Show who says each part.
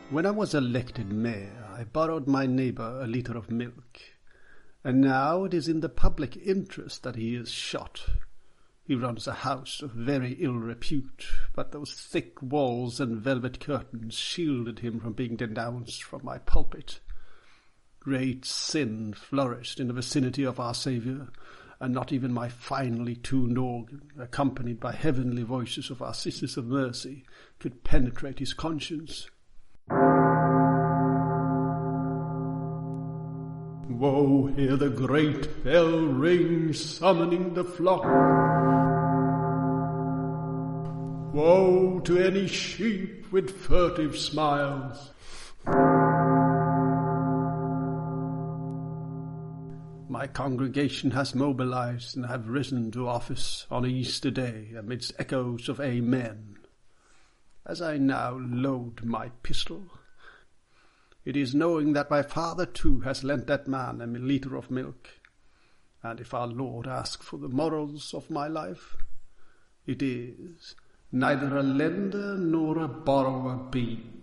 Speaker 1: When I was elected mayor, I borrowed my neighbour a litre of milk, and now it is in the public interest that he is shot. He runs a house of very ill repute, but those thick walls and velvet curtains shielded him from being denounced from my pulpit. Great sin flourished in the vicinity of our Saviour, and not even my finely tuned organ, accompanied by heavenly voices of our Sisters of Mercy, could penetrate his conscience. Woe, hear the great bell ring, summoning the flock. Woe to any sheep with furtive smiles. My congregation has mobilized and have risen to office on Easter Day amidst echoes of Amen. As I now load my pistol, it is knowing that my Father too has lent that man a litre of milk, and if our Lord asks for the morals of my life, it is, neither a lender nor a borrower be.